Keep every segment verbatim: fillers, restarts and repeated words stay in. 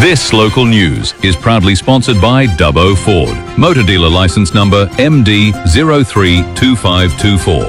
This local news is proudly sponsored by Dubbo Ford. Motor dealer licence number M D zero three two five two four.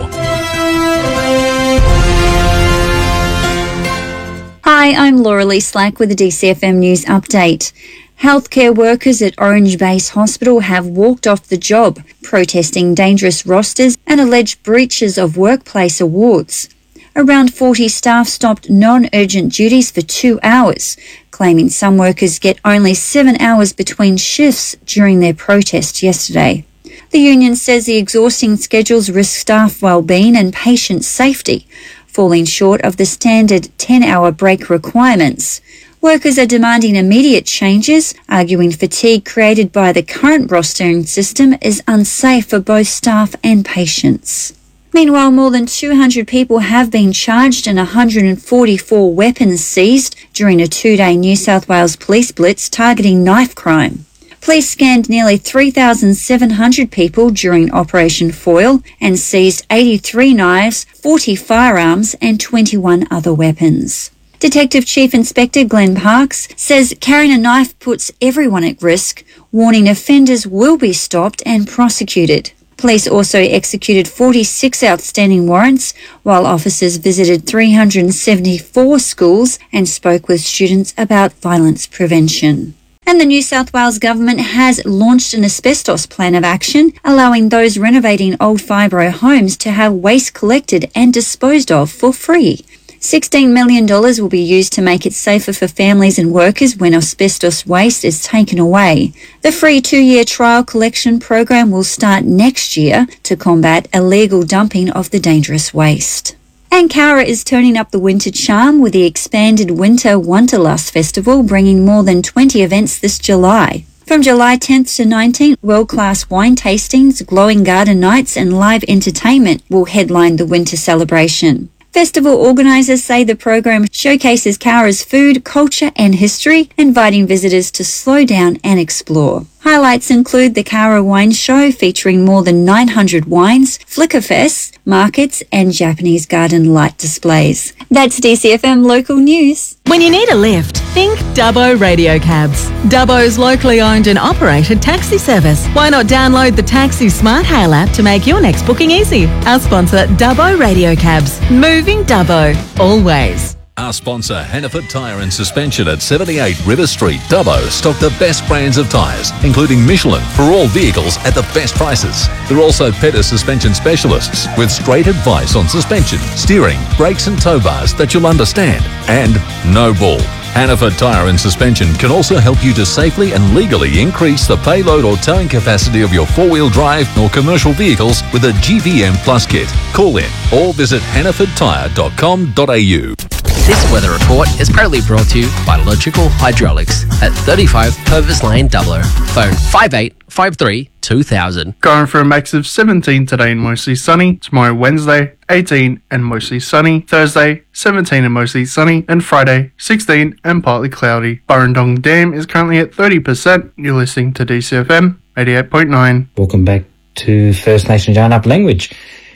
Hi, I'm Laura Lee Slack with the D C F M News Update. Healthcare workers at Orange Base Hospital have walked off the job, protesting dangerous rosters and alleged breaches of workplace awards. Around forty staff stopped non-urgent duties for two hours, claiming some workers get only seven hours between shifts during their protest yesterday. The union says the exhausting schedules risk staff well-being and patient safety, falling short of the standard ten-hour break requirements. Workers are demanding immediate changes, arguing fatigue created by the current rostering system is unsafe for both staff and patients. Meanwhile, more than two hundred people have been charged and one hundred forty-four weapons seized during a two-day New South Wales police blitz targeting knife crime. Police scanned nearly three thousand seven hundred people during Operation Foil and seized eighty-three knives, forty firearms and twenty-one other weapons. Detective Chief Inspector Glenn Parks says carrying a knife puts everyone at risk, warning offenders will be stopped and prosecuted. Police also executed forty-six outstanding warrants, while officers visited three hundred seventy-four schools and spoke with students about violence prevention. And the New South Wales Government has launched an asbestos plan of action, allowing those renovating old fibro homes to have waste collected and disposed of for free. sixteen million dollars will be used to make it safer for families and workers when asbestos waste is taken away. The free two-year trial collection program will start next year to combat illegal dumping of the dangerous waste. And Cowra is turning up the winter charm with the expanded Winter Wanderlust Festival, bringing more than twenty events this July. From July tenth to nineteenth, world-class wine tastings, glowing garden nights and live entertainment will headline the winter celebration. Festival organisers say the program showcases Cowra's food, culture and history, inviting visitors to slow down and explore. Highlights include the Cowra Wine Show featuring more than nine hundred wines, Flickerfest, markets and Japanese garden light displays. That's D C F M Local News. When you need a lift, think Dubbo Radio Cabs. Dubbo's locally owned and operated taxi service. Why not download the Taxi Smart Hail app to make your next booking easy? Our sponsor, Dubbo Radio Cabs. Moving Dubbo, always. Our sponsor, Hannaford Tyre and Suspension at seventy-eight River Street, Dubbo, stock the best brands of tyres, including Michelin, for all vehicles at the best prices. They're also Petter suspension specialists with straight advice on suspension, steering, brakes and tow bars that you'll understand. And no bull. Hannaford Tyre and Suspension can also help you to safely and legally increase the payload or towing capacity of your four-wheel drive or commercial vehicles with a G V M Plus kit. Call in or visit hannaford tyre dot com dot a u. This weather report is proudly brought to you by Logical Hydraulics at thirty-five Purvis Lane, Dubbo. Phone five eight five three two thousand. Going for a max of seventeen today and mostly sunny. Tomorrow Wednesday, eighteen and mostly sunny. Thursday, seventeen and mostly sunny. And Friday, sixteen and partly cloudy. Burrendong Dam is currently at thirty percent. You're listening to D C F M eighty-eight point nine. Welcome back to First Nation Yarnup Language.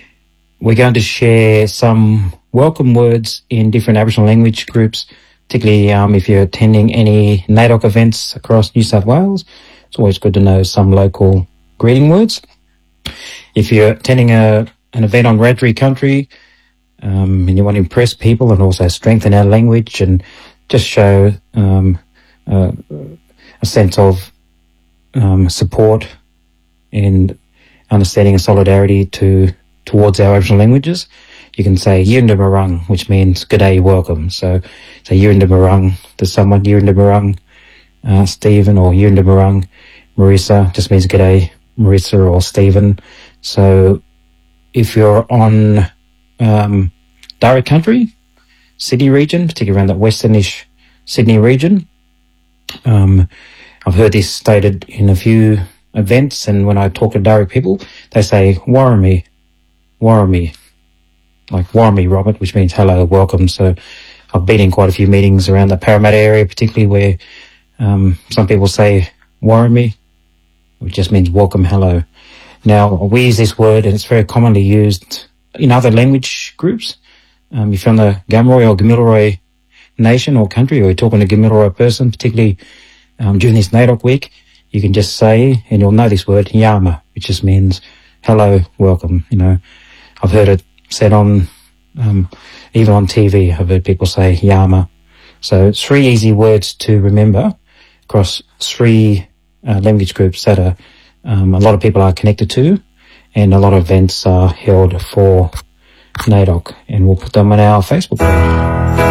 We're going to share some welcome words in different Aboriginal language groups, particularly um, if you're attending any N A D O C events across New South Wales. It's always good to know some local greeting words. If you're attending a an event on Wiradjuri country um, and you want to impress people and also strengthen our language and just show um, uh, a sense of um, support and understanding and solidarity to towards our Aboriginal languages, you can say Yirnda Marung, which means good day, welcome. So say Yirnda Marung to someone, Yirnda Marung, uh, Stephen, or Yirnda Marung, Marissa, just means good day, Marissa or Stephen. So if you're on um, Darug country, Sydney region, particularly around that westernish Sydney region, um, I've heard this stated in a few events, and when I talk to Darug people, they say Warrami, Warrami, like Warrami Robert, which means hello, welcome. So I've been in quite a few meetings around the Parramatta area, particularly where um, some people say Warrami, which just means welcome, hello. Now, we use this word and it's very commonly used in other language groups. Um, if you're from the Gamroy or Gamilaroi nation or country, or you're talking to a Gamilaroi person, particularly um, during this NAIDOC week, you can just say, and you'll know this word, Yama, which just means hello, welcome. You know, I've heard it said on, um, even on T V, I've heard people say Yama. So it's three easy words to remember across three uh, language groups that are, um, a lot of people are connected to, and a lot of events are held for NAIDOC, and we'll put them on our Facebook page.